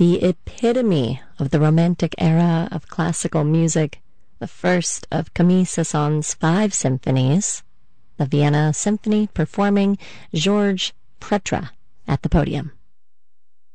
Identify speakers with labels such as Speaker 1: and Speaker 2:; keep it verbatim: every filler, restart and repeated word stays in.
Speaker 1: the epitome of the Romantic era of classical music, the first of Camille Saint-Saëns's five symphonies, the Vienna Symphony performing Georges Pretre at the podium.